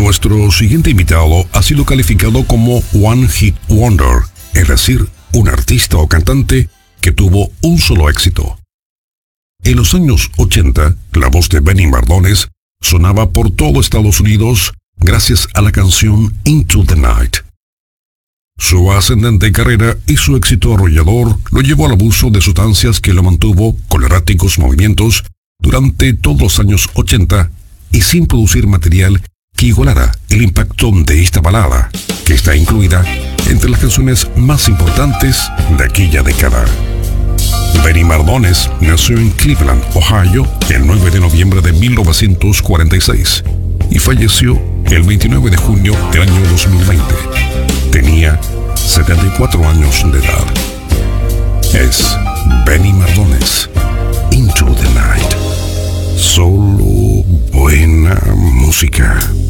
Nuestro siguiente invitado ha sido calificado como One Hit Wonder, es decir, un artista o cantante que tuvo un solo éxito. En los años 80, la voz de Benny Mardones sonaba por todo Estados Unidos gracias a la canción Into the Night. Su ascendente carrera y su éxito arrollador lo llevó al abuso de sustancias que lo mantuvo con erráticos movimientos durante todos los años 80 y sin producir material que igualara el impacto de esta balada, que está incluida entre las canciones más importantes de aquella década. Benny Mardones nació en Cleveland, Ohio, el 9 de noviembre de 1946 y falleció el 29 de junio del año 2020. Tenía 74 años de edad. Es Benny Mardones, Into the Night. Solo buena música.